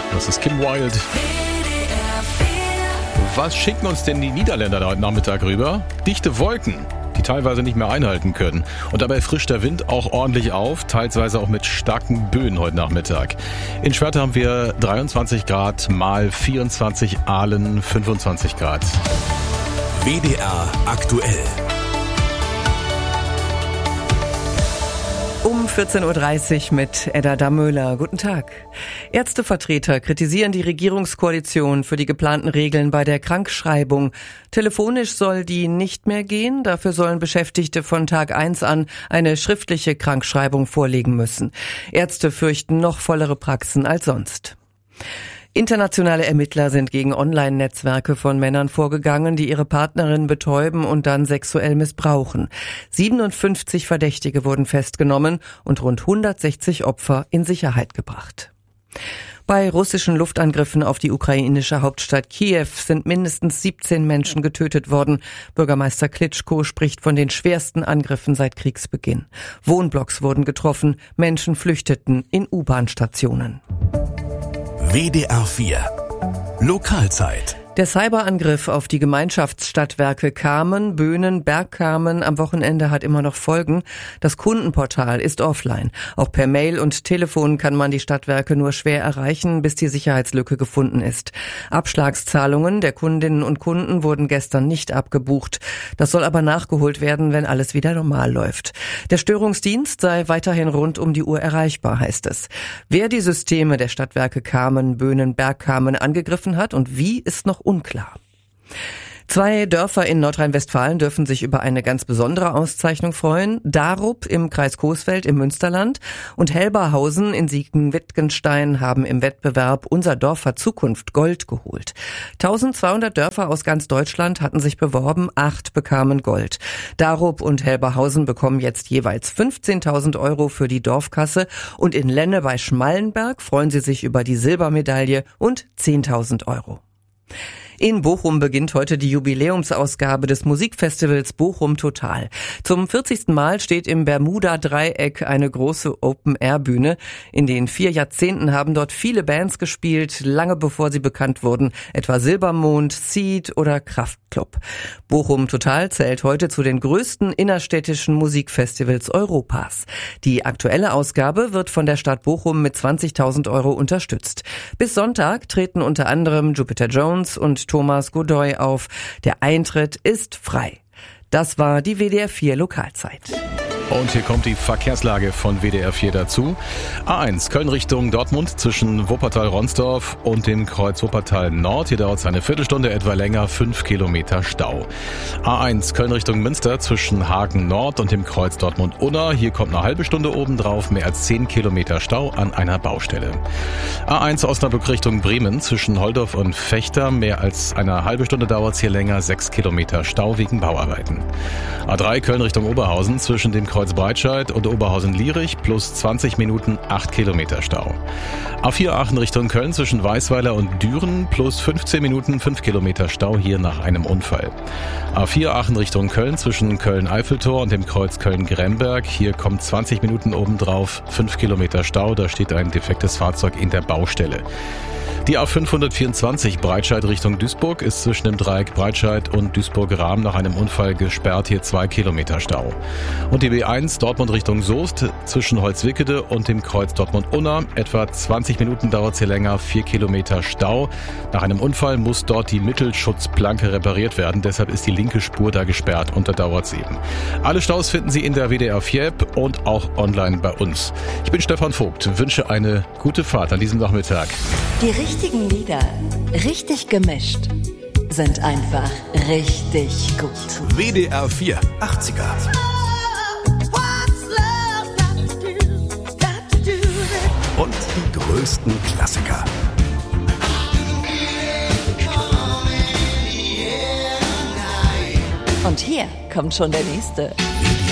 Das ist Kim Wilde. Was schicken uns denn die Niederländer da heute Nachmittag rüber? Dichte Wolken, die teilweise nicht mehr einhalten können. Und dabei frischt der Wind auch ordentlich auf, teilweise auch mit starken Böen heute Nachmittag. In Schwerte haben wir 23 Grad mal 24, Aalen 25 Grad. WDR aktuell. Um 14.30 Uhr mit Edda Damöhler. Guten Tag. Ärztevertreter kritisieren die Regierungskoalition für die geplanten Regeln bei der Krankschreibung. Telefonisch soll die nicht mehr gehen. Dafür sollen Beschäftigte von Tag 1 an eine schriftliche Krankschreibung vorlegen müssen. Ärzte fürchten noch vollere Praxen als sonst. Internationale Ermittler sind gegen Online-Netzwerke von Männern vorgegangen, die ihre Partnerin betäuben und dann sexuell missbrauchen. 57 Verdächtige wurden festgenommen und rund 160 Opfer in Sicherheit gebracht. Bei russischen Luftangriffen auf die ukrainische Hauptstadt Kiew sind mindestens 17 Menschen getötet worden. Bürgermeister Klitschko spricht von den schwersten Angriffen seit Kriegsbeginn. Wohnblocks wurden getroffen, Menschen flüchteten in U-Bahn-Stationen. WDR 4 Lokalzeit. Der Cyberangriff auf die Gemeinschaftsstadtwerke Kamen, Böhnen, Bergkamen am Wochenende hat immer noch Folgen. Das Kundenportal ist offline. Auch per Mail und Telefon kann man die Stadtwerke nur schwer erreichen, bis die Sicherheitslücke gefunden ist. Abschlagszahlungen der Kundinnen und Kunden wurden gestern nicht abgebucht. Das soll aber nachgeholt werden, wenn alles wieder normal läuft. Der Störungsdienst sei weiterhin rund um die Uhr erreichbar, heißt es. Wer die Systeme der Stadtwerke Kamen, Böhnen, Bergkamen angegriffen hat und wie, ist noch unklar. 2 Dörfer in Nordrhein-Westfalen dürfen sich über eine ganz besondere Auszeichnung freuen. Darup im Kreis Coesfeld im Münsterland und Helberhausen in Siegen-Wittgenstein haben im Wettbewerb Unser Dorf hat Zukunft Gold geholt. 1200 Dörfer aus ganz Deutschland hatten sich beworben, 8 bekamen Gold. Darup und Helberhausen bekommen jetzt jeweils 15.000 € für die Dorfkasse und in Lenne bei Schmallenberg freuen sie sich über die Silbermedaille und 10.000 €. In Bochum beginnt heute die Jubiläumsausgabe des Musikfestivals Bochum Total. Zum 40. Mal steht im Bermuda-Dreieck eine große Open-Air-Bühne. In den 4 Jahrzehnten haben dort viele Bands gespielt, lange bevor sie bekannt wurden, etwa Silbermond, Seed oder Kraftklub. Bochum Total zählt heute zu den größten innerstädtischen Musikfestivals Europas. Die aktuelle Ausgabe wird von der Stadt Bochum mit 20.000 € unterstützt. Bis Sonntag treten unter anderem Jupiter Jones und Thomas Godoy auf. Der Eintritt ist frei. Das war die WDR 4 Lokalzeit. Und hier kommt die Verkehrslage von WDR 4 dazu. A1 Köln Richtung Dortmund zwischen Wuppertal-Ronsdorf und dem Kreuz Wuppertal Nord. Hier dauert es eine Viertelstunde, etwa länger, 5 Kilometer Stau. A1 Köln Richtung Münster zwischen Hagen Nord und dem Kreuz Dortmund-Unna. Hier kommt eine halbe Stunde obendrauf, mehr als 10 Kilometer Stau an einer Baustelle. A1 Osnabrück Richtung Bremen zwischen Holdorf und Vechta. Mehr als eine halbe Stunde dauert es hier länger, 6 Kilometer Stau wegen Bauarbeiten. A3 Köln Richtung Oberhausen zwischen dem Kreuz Breitscheid und Oberhausen-Lierich plus 20 Minuten 8 Kilometer Stau. A4 Aachen Richtung Köln zwischen Weißweiler und Düren plus 15 Minuten 5 Kilometer Stau hier nach einem Unfall. A4 Aachen Richtung Köln zwischen Köln-Eiffeltor und dem Kreuz Köln-Gremberg. Hier kommt 20 Minuten obendrauf, 5 Kilometer Stau, da steht ein defektes Fahrzeug in der Baustelle. Die A524 Breitscheid Richtung Duisburg ist zwischen dem Dreieck Breitscheid und Duisburg-Rahm nach einem Unfall gesperrt, hier 2 Kilometer Stau. Und die B1 Dortmund Richtung Soest zwischen Holzwickede und dem Kreuz Dortmund-Unna. Etwa 20 Minuten dauert es hier länger, 4 Kilometer Stau. Nach einem Unfall muss dort die Mittelschutzplanke repariert werden, deshalb ist die linke Spur da gesperrt und da dauert es eben. Alle Staus finden Sie in der WDR 4 App und auch online bei uns. Ich bin Stefan Vogt, wünsche eine gute Fahrt an diesem Nachmittag. Die richtigen Lieder, richtig gemischt, sind einfach richtig gut. WDR 4 80er. Und die größten Klassiker. Und hier kommt schon der nächste. WDR